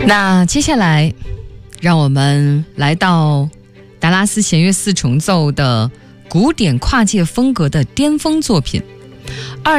那接下来让我们来到达拉斯弦乐四重奏的古典跨界风格的巅峰作品